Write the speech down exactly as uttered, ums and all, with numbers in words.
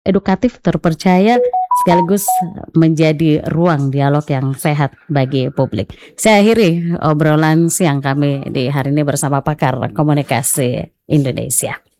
edukatif, terpercaya, sekaligus menjadi ruang dialog yang sehat bagi publik. Saya akhiri obrolan siang kami di hari ini bersama pakar komunikasi Indonesia.